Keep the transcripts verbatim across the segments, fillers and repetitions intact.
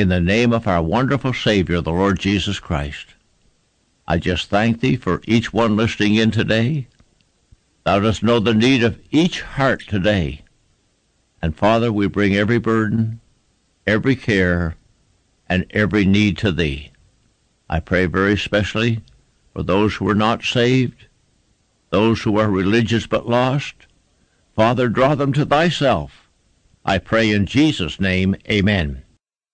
in the name of our wonderful Savior, the Lord Jesus Christ. I just thank thee for each one listening in today. Thou dost know the need of each heart today. And Father, we bring every burden, every care, and every need to thee. I pray very specially for those who are not saved, those who are religious but lost. Father, draw them to thyself. I pray in Jesus' name, amen.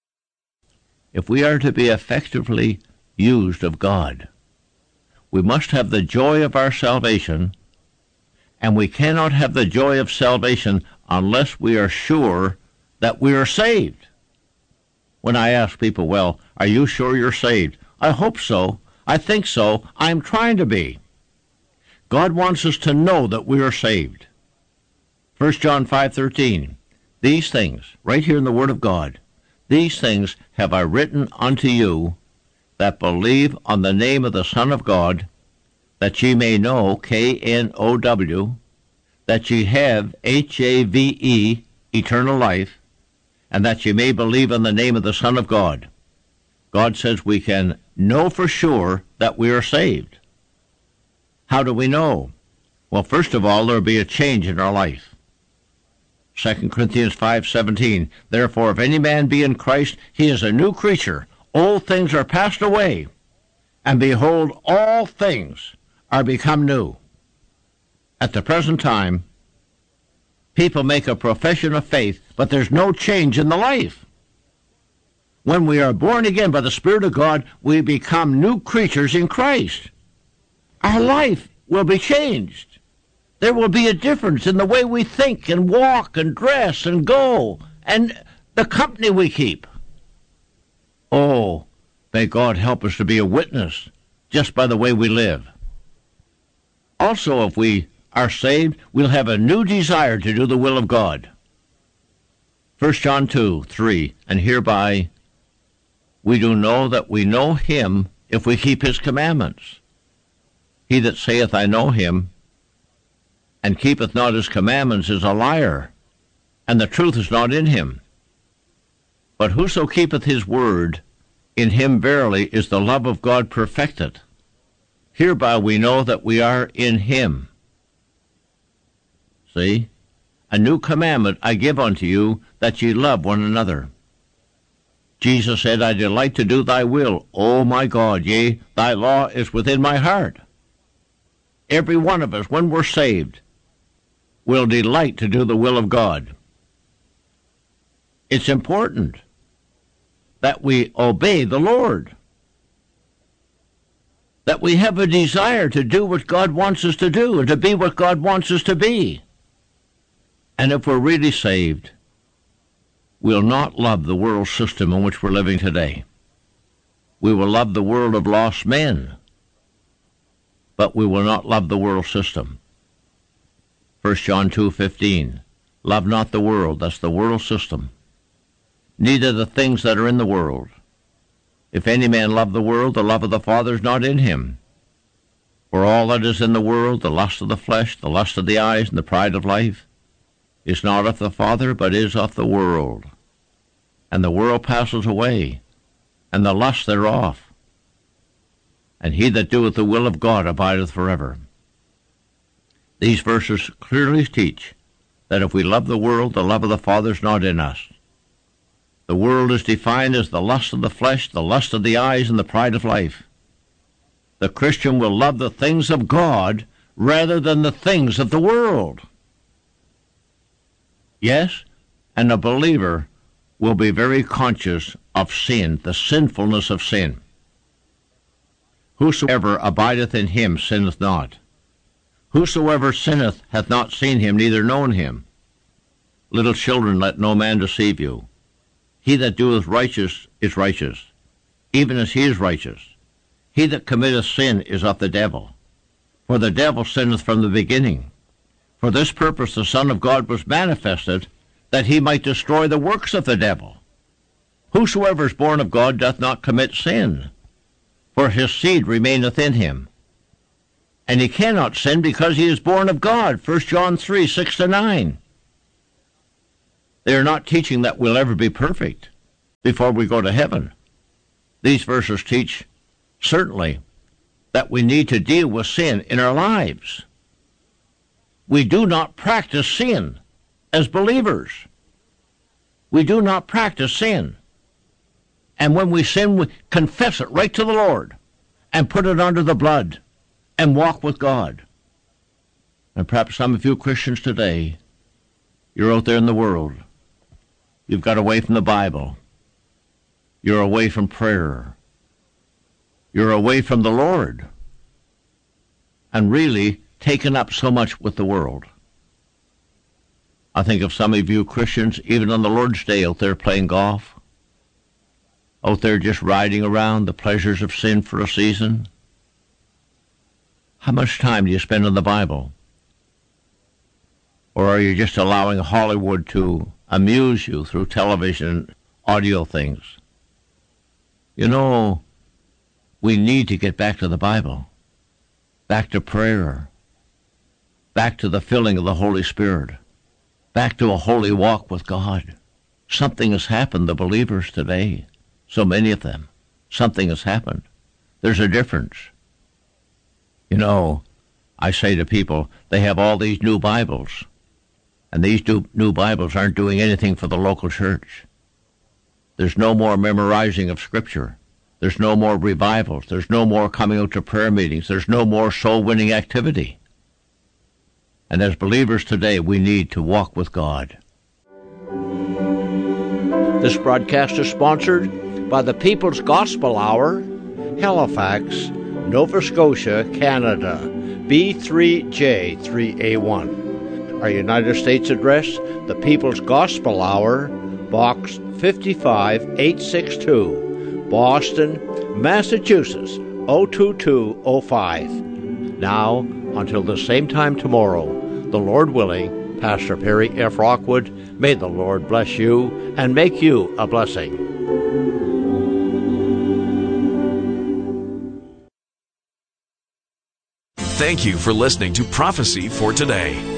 If we are to be effectively used of God, we must have the joy of our salvation, and we cannot have the joy of salvation unless we are sure that we are saved. When I ask people, well, are you sure you're saved? I hope so. I think so. I'm trying to be. God wants us to know that we are saved. First John five thirteen, these things, right here in the Word of God, these things have I written unto you that believe on the name of the Son of God, that ye may know, K N O W, that ye have, H A V E, eternal life, and that ye may believe on the name of the Son of God. God says we can know for sure that we are saved. How do we know? Well, first of all, there will be a change in our life. Second Corinthians five seventeen, therefore, if any man be in Christ, he is a new creature. Old things are passed away, and behold, all things are become new. At the present time, people make a profession of faith, but there's no change in the life. When we are born again by the Spirit of God, we become new creatures in Christ. Our life will be changed. There will be a difference in the way we think and walk and dress and go and the company we keep. Oh, may God help us to be a witness just by the way we live. Also, if we are saved, we'll have a new desire to do the will of God. First John two three, and hereby we do know that we know him if we keep his commandments. He that saith, I know him, and keepeth not his commandments is a liar, and the truth is not in him. But whoso keepeth his word, in him verily is the love of God perfected. Hereby we know that we are in him. See? A new commandment I give unto you, that ye love one another. Jesus said, I delight to do thy will, O my God, yea, thy law is within my heart. Every one of us, when we're saved, will delight to do the will of God. It's important that we obey the Lord, that we have a desire to do what God wants us to do and to be what God wants us to be. And if we're really saved, we'll not love the world system in which we're living today. We will love the world of lost men, but we will not love the world system. First John two fifteen, love not the world, that's the world system, neither the things that are in the world. If any man love the world, the love of the Father is not in him. For all that is in the world, the lust of the flesh, the lust of the eyes, and the pride of life, is not of the Father, but is of the world. And the world passes away, and the lust thereof. And he that doeth the will of God abideth forever. These verses clearly teach that if we love the world, the love of the Father is not in us. The world is defined as the lust of the flesh, the lust of the eyes, and the pride of life. The Christian will love the things of God rather than the things of the world. Yes, and a believer will be very conscious of sin, the sinfulness of sin. Whosoever abideth in him sinneth not. Whosoever sinneth hath not seen him, neither known him. Little children, let no man deceive you. He that doeth righteous is righteous, even as he is righteous. He that committeth sin is of the devil. For the devil sinneth from the beginning. For this purpose the Son of God was manifested, that he might destroy the works of the devil. Whosoever is born of God doth not commit sin, for his seed remaineth in him. And he cannot sin because he is born of God. First John three, six to nine. They are not teaching that we'll ever be perfect. before we go to heaven. These verses teach, certainly, that we need to deal with sin in our lives. We do not practice sin as believers. We do not practice sin. And when we sin, we confess it right to the Lord and put it under the blood and walk with God. And perhaps some of you Christians today, you're out there in the world. You've got away from the Bible. You're away from prayer. You're away from the Lord. And really taken up so much with the world. I think of some of you Christians, even on the Lord's Day, out there playing golf, out there just riding around the pleasures of sin for a season. How much time do you spend on the Bible? Or are you just allowing Hollywood to amuse you through television and audio things? You know, we need to get back to the Bible, back to prayer, back to the filling of the Holy Spirit, back to a holy walk with God. Something has happened to believers today, so many of them. Something has happened. There's a difference. You know, I say to people, they have all these new Bibles, and these new, new Bibles aren't doing anything for the local church. There's no more memorizing of Scripture. There's no more revivals. There's no more coming out to prayer meetings. There's no more soul-winning activity. And as believers today, we need to walk with God. This broadcast is sponsored by the People's Gospel Hour, Halifax, Nova Scotia, Canada, B three J three A one. Our United States address, the People's Gospel Hour, Box fifty-five eight sixty-two, Boston, Massachusetts, zero two two zero five. Now, until the same time tomorrow, the Lord willing, Pastor Perry F. Rockwood, may the Lord bless you and make you a blessing. Thank you for listening to Prophecy for Today.